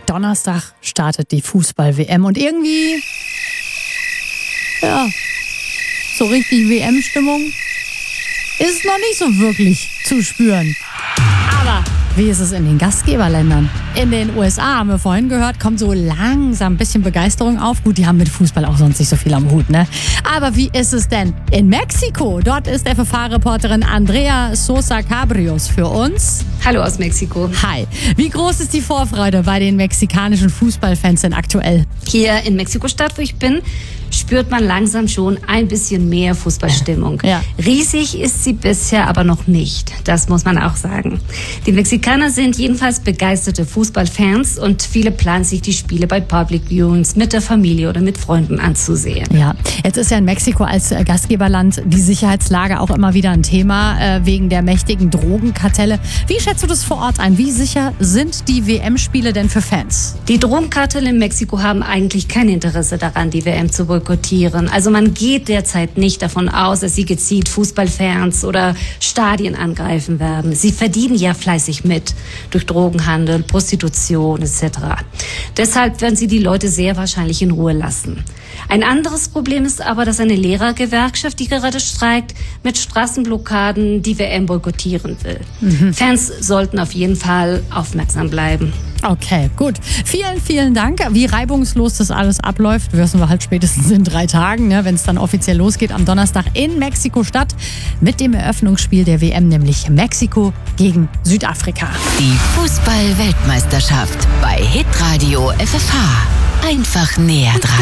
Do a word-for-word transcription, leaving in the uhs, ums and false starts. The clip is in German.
Donnerstag startet die Fußball-W M und irgendwie, ja, so richtig W M-Stimmung ist noch nicht so wirklich zu spüren. Aber wie ist es in den Gastgeberländern? In den U S A, haben wir vorhin gehört, kommt so langsam ein bisschen Begeisterung auf. Gut, die haben mit Fußball auch sonst nicht so viel am Hut, ne? Aber wie ist es denn in Mexiko? Dort ist F F H-Reporterin Andrea Sosa Cabrios für uns. Hallo aus Mexiko. Hi. Wie groß ist die Vorfreude bei den mexikanischen Fußballfans denn aktuell? Hier in Mexiko-Stadt, wo ich bin, spürt man langsam schon ein bisschen mehr Fußballstimmung. Ja. Riesig ist sie bisher aber noch nicht. Das muss man auch sagen. Die Mexikaner sind jedenfalls begeisterte Fußballfans und viele planen sich die Spiele bei Public Viewings mit der Familie oder mit Freunden anzusehen. Ja, jetzt ist ja in Mexiko als äh, Gastgeberland die Sicherheitslage auch immer wieder ein Thema äh, wegen der mächtigen Drogenkartelle. Wie schätzt du das vor Ort ein? Wie sicher sind die W M-Spiele denn für Fans? Die Drogenkartelle in Mexiko haben eigentlich kein Interesse daran, die W M zu boykottieren. Also man geht derzeit nicht davon aus, dass sie gezielt Fußballfans oder Stadien angreifen werden. Sie verdienen ja fleißig mit durch Drogenhandel, Prostitution et cetera. Deshalb werden sie die Leute sehr wahrscheinlich in Ruhe lassen. Ein anderes Problem ist aber, dass eine Lehrergewerkschaft, die gerade streikt, mit Straßenblockaden die W M boykottieren will. Mhm. Fans sollten auf jeden Fall aufmerksam bleiben. Okay, gut. Vielen, vielen Dank. Wie reibungslos das alles abläuft, wissen wir halt spätestens in drei Tagen, ne, wenn es dann offiziell losgeht am Donnerstag in Mexiko-Stadt mit dem Eröffnungsspiel der W M, nämlich Mexiko gegen Südafrika. Die Fußball-Weltmeisterschaft bei Hitradio F F H. Einfach näher dran.